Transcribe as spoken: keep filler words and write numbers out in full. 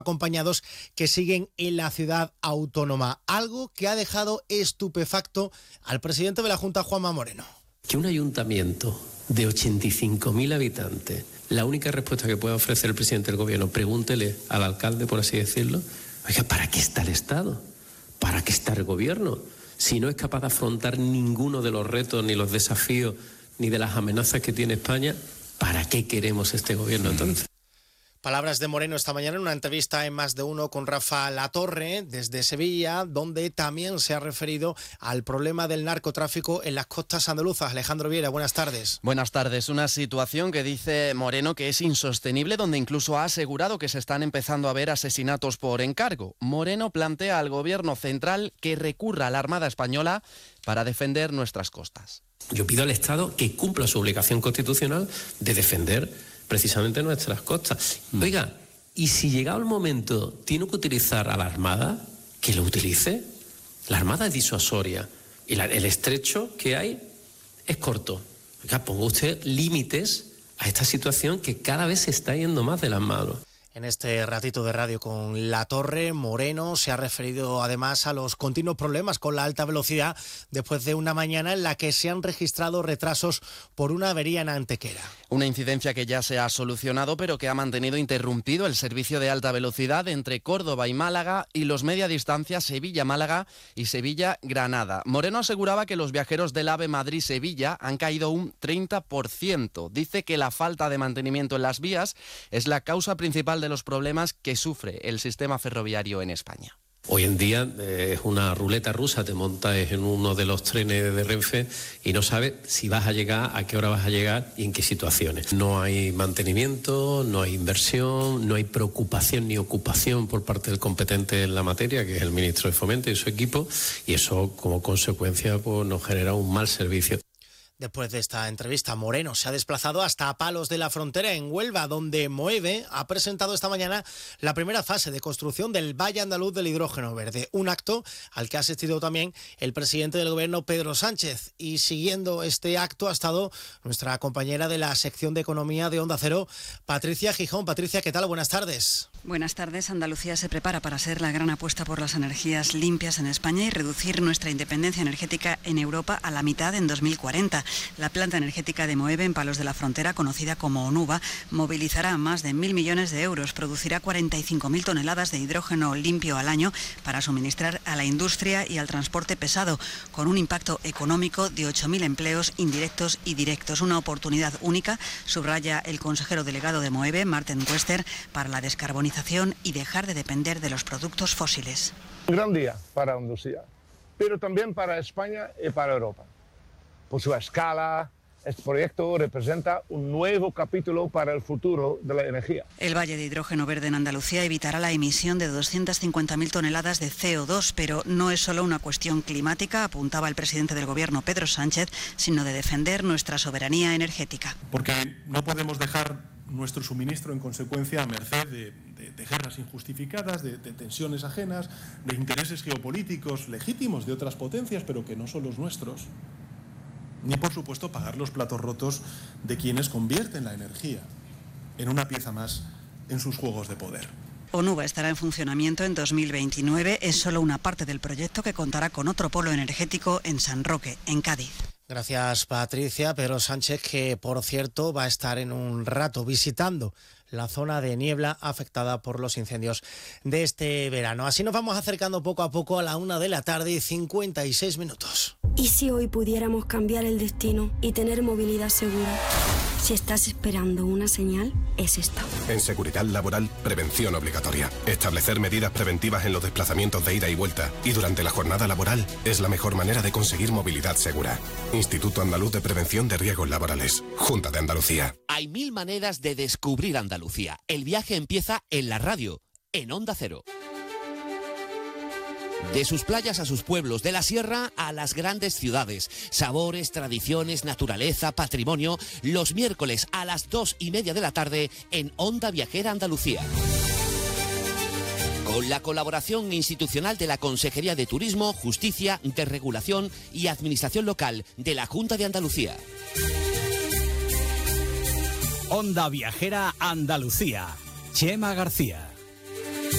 acompañados que siguen en la ciudad autónoma. Algo que ha dejado estupefacto al presidente de la Junta, Juanma Moreno. Que un ayuntamiento de ochenta y cinco mil habitantes, la única respuesta que pueda ofrecer el presidente del gobierno, pregúntele al alcalde, por así decirlo, oiga, ¿para qué está el Estado? ¿Para qué está el gobierno? Si no es capaz de afrontar ninguno de los retos, ni los desafíos, ni de las amenazas que tiene España, ¿para qué queremos este gobierno entonces? Palabras de Moreno esta mañana en una entrevista en Más de Uno con Rafa Latorre desde Sevilla, donde también se ha referido al problema del narcotráfico en las costas andaluzas. Alejandro Viera, buenas tardes. Buenas tardes. Una situación que dice Moreno que es insostenible, donde incluso ha asegurado que se están empezando a ver asesinatos por encargo. Moreno plantea al gobierno central que recurra a la Armada Española para defender nuestras costas. Yo pido al Estado que cumpla su obligación constitucional de defender precisamente nuestras costas. Oiga, y si llegado el momento tiene que utilizar a la Armada, que lo utilice. La Armada es disuasoria y la, el estrecho que hay es corto. Oiga, ponga usted límites a esta situación que cada vez se está yendo más de las manos. En este ratito de radio con Latorre, Moreno se ha referido además a los continuos problemas con la alta velocidad después de una mañana en la que se han registrado retrasos por una avería en Antequera. Una incidencia que ya se ha solucionado, pero que ha mantenido interrumpido el servicio de alta velocidad entre Córdoba y Málaga y los media distancia Sevilla-Málaga y Sevilla-Granada. Moreno aseguraba que los viajeros del AVE Madrid-Sevilla han caído un treinta por ciento. Dice que la falta de mantenimiento en las vías es la causa principal de los problemas que sufre el sistema ferroviario en España. Hoy en día eh, es una ruleta rusa, te montas en uno de los trenes de Renfe y no sabes si vas a llegar, a qué hora vas a llegar y en qué situaciones. No hay mantenimiento, no hay inversión, no hay preocupación ni ocupación por parte del competente en la materia, que es el ministro de Fomento y su equipo, y eso como consecuencia pues, nos genera un mal servicio. Después de esta entrevista, Moreno se ha desplazado hasta Palos de la Frontera, en Huelva, donde Moeve ha presentado esta mañana la primera fase de construcción del Valle Andaluz del Hidrógeno Verde, un acto al que ha asistido también el presidente del gobierno, Pedro Sánchez. Y siguiendo este acto ha estado nuestra compañera de la sección de Economía de Onda Cero, Patricia Gijón. Patricia, ¿qué tal? Buenas tardes. Buenas tardes. Andalucía se prepara para ser la gran apuesta por las energías limpias en España y reducir nuestra independencia energética en Europa a la mitad en dos mil cuarenta. La planta energética de Moeve, en Palos de la Frontera, conocida como ONUVA, movilizará más de mil millones de euros, producirá cuarenta y cinco mil toneladas de hidrógeno limpio al año para suministrar a la industria y al transporte pesado, con un impacto económico de ocho mil empleos indirectos y directos. Una oportunidad única, subraya el consejero delegado de Moeve, Martin Wester, para la descarbonización y dejar de depender de los productos fósiles. Un gran día para Andalucía, pero también para España y para Europa. Por su escala, este proyecto representa un nuevo capítulo para el futuro de la energía. El Valle de Hidrógeno Verde en Andalucía evitará la emisión de doscientas cincuenta mil toneladas de C O dos, pero no es solo una cuestión climática, apuntaba el presidente del gobierno, Pedro Sánchez, sino de defender nuestra soberanía energética. Porque no podemos dejar nuestro suministro en consecuencia a merced de, de, de guerras injustificadas, de, de tensiones ajenas, de intereses geopolíticos legítimos de otras potencias, pero que no son los nuestros. Ni, por supuesto, pagar los platos rotos de quienes convierten la energía en una pieza más en sus juegos de poder. ONUVA estará en funcionamiento en dos mil veintinueve. Es solo una parte del proyecto que contará con otro polo energético en San Roque, en Cádiz. Gracias, Patricia. Pedro Sánchez, que por cierto va a estar en un rato visitando la zona de niebla afectada por los incendios de este verano. Así nos vamos acercando poco a poco a la una de la tarde y cincuenta y seis minutos. ¿Y si hoy pudiéramos cambiar el destino y tener movilidad segura? Si estás esperando una señal, es esta. En seguridad laboral, prevención obligatoria. Establecer medidas preventivas en los desplazamientos de ida y vuelta y durante la jornada laboral es la mejor manera de conseguir movilidad segura. Instituto Andaluz de Prevención de Riesgos Laborales. Junta de Andalucía. Hay mil maneras de descubrir Andalucía. El viaje empieza en la radio, en Onda Cero. De sus playas a sus pueblos, de la sierra a las grandes ciudades. Sabores, tradiciones, naturaleza, patrimonio. Los miércoles a las dos y media de la tarde en Onda Viajera Andalucía. Con la colaboración institucional de la Consejería de Turismo, Justicia, Desregulación y Administración Local de la Junta de Andalucía. Onda Viajera Andalucía. Chema García.